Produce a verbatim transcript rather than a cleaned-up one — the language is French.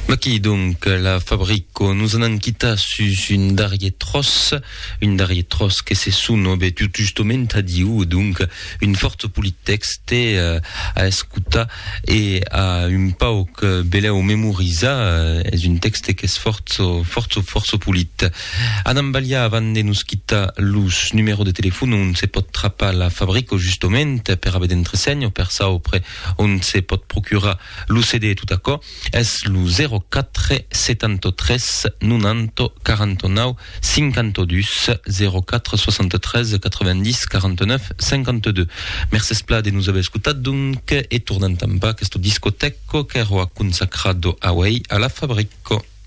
Ma qui donc la fabrico nous en quitté sur une darie tros, une darie tros che se sono be tu giustamente a di u donc une forte politexte euh, a escuta e a un pau que belle o memoriza es une texte che sforzo forzo forzo polit. Anambalia avant de nous quitta lus numéro de téléphone on se pot trappa la fabrico giustamente per avere d'entresegno per sa auprès on se pot procura lu C D tout accord es lu zero quatre settantatré nonanta quarantanove cinquantadue zero quatre soixante-treize quatre-vingt-dix quarante-neuf cinquante-deux. Merci Splad de nous aver ascoltato donc e tornant en bas questo discoteco che ero consacrato a Way alla Fabrico.